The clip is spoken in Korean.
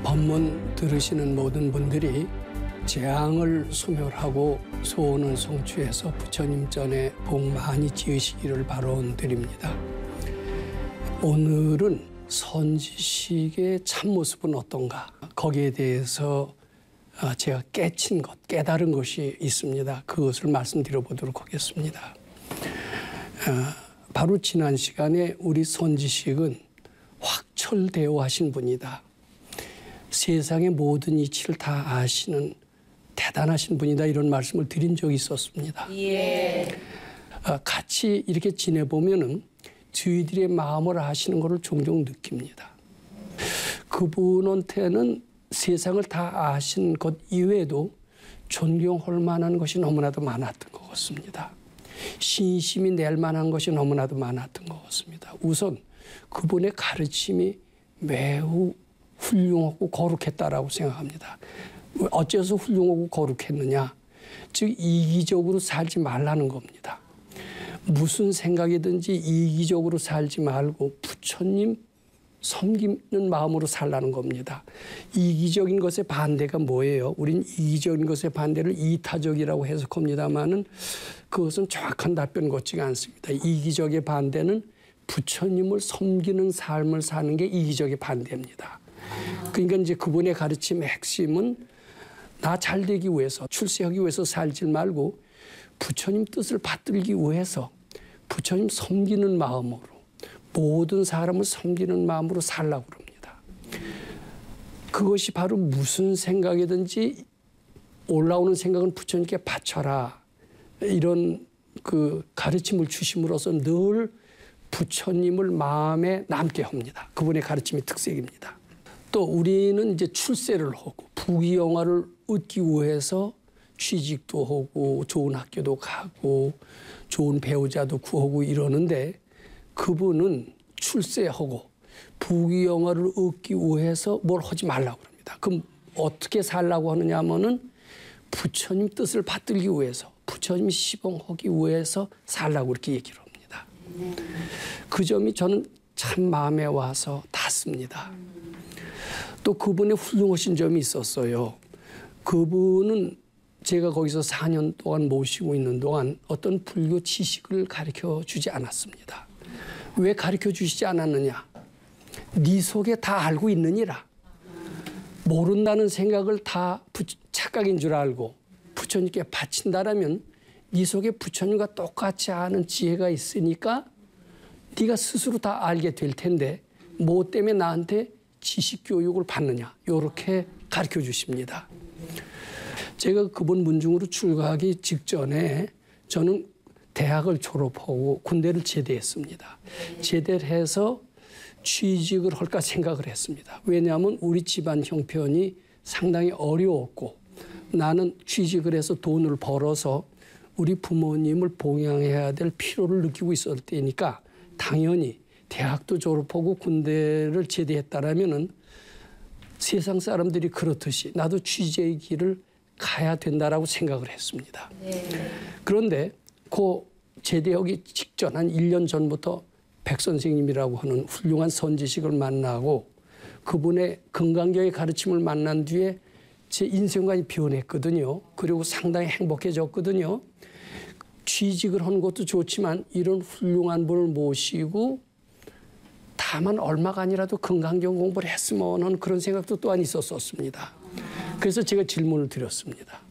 법문 들으시는 모든 분들이 재앙을 소멸하고 소원을 성취해서 부처님 전에 복 많이 지으시기를 바라드립니다. 오늘은 선지식의 참모습은 어떤가? 거기에 대해서 제가 깨달은 것이 있습니다. 그것을 말씀드려 보도록 하겠습니다. 바로 지난 시간에 우리 선지식은 확철대오하신 분이다. 세상의 모든 이치를 다 아시는 대단하신 분이다. 이런 말씀을 드린 적이 있었습니다. 예. 같이 이렇게 지내보면은 저희들의 마음을 아시는 것을 종종 느낍니다. 그분한테는 세상을 다 아신 것 이외에도 존경할 만한 것이 너무나도 많았던 것 같습니다. 신심이 낼 만한 것이 너무나도 많았던 것 같습니다. 우선 그분의 가르침이 매우 훌륭하고 거룩했다라고 생각합니다. 어째서 훌륭하고 거룩했느냐? 즉 이기적으로 살지 말라는 겁니다. 무슨 생각이든지 이기적으로 살지 말고 부처님 섬기는 마음으로 살라는 겁니다. 이기적인 것의 반대가 뭐예요? 우린 이기적인 것의 반대를 이타적이라고 해석합니다마는 그것은 정확한 답변 같지가 않습니다. 이기적의 반대는 부처님을 섬기는 삶을 사는 게 이기적의 반대입니다. 그러니까 이제 그분의 가르침의 핵심은 나 잘되기 위해서, 출세하기 위해서 살지 말고 부처님 뜻을 받들기 위해서 부처님 섬기는 마음으로, 모든 사람을 섬기는 마음으로 살라고 그럽니다. 그것이 바로 무슨 생각이든지 올라오는 생각은 부처님께 바쳐라. 이런 그 가르침을 주심으로써 늘 부처님을 마음에 남게 합니다. 그분의 가르침이 특색입니다. 또 우리는 이제 출세를 하고 부귀영화를 얻기 위해서 취직도 하고 좋은 학교도 가고 좋은 배우자도 구하고 이러는데 그분은 출세하고 부귀영화를 얻기 위해서 뭘 하지 말라고 합니다. 그럼 어떻게 살라고 하느냐 하면은 부처님 뜻을 받들기 위해서, 부처님 시봉하기 위해서 살라고 이렇게 얘기를 합니다. 그 점이 저는 참 마음에 와서 닿습니다. 또 그분의 훌륭하신 점이 있었어요. 그분은 제가 거기서 4년 동안 모시고 있는 동안 어떤 불교 지식을 가르쳐 주지 않았습니다. 왜 가르쳐 주시지 않았느냐? 네 속에 다 알고 있느니라. 모른다는 생각을 다 착각인 줄 알고 부처님께 바친다라면 네 속에 부처님과 똑같이 아는 지혜가 있으니까 네가 스스로 다 알게 될 텐데 뭐 때문에 나한테 지식 교육을 받느냐? 이렇게 가르쳐 주십니다. 제가 그분 문중으로 출가하기 직전에 저는 대학을 졸업하고 군대를 제대했습니다. 제대를 해서 취직을 할까 생각을 했습니다. 왜냐하면 우리 집안 형편이 상당히 어려웠고 나는 취직을 해서 돈을 벌어서 우리 부모님을 봉양해야 될 필요를 느끼고 있을 때니까 당연히 대학도 졸업하고 군대를 제대했다라면은 세상 사람들이 그렇듯이 나도 취재의 길을 가야 된다라고 생각을 했습니다. 그런데 그 제대하기 직전 한 1년 전부터 백 선생님이라고 하는 훌륭한 선지식을 만나고 그분의 건강경의 가르침을 만난 뒤에 제 인생관이 변했거든요. 그리고 상당히 행복해졌거든요. 취직을 하는 것도 좋지만 이런 훌륭한 분을 모시고 다만 얼마가 아니라도 건강경 공부를 했으면 하는 그런 생각도 또한 있었습니다. 그래서 제가 질문을 드렸습니다.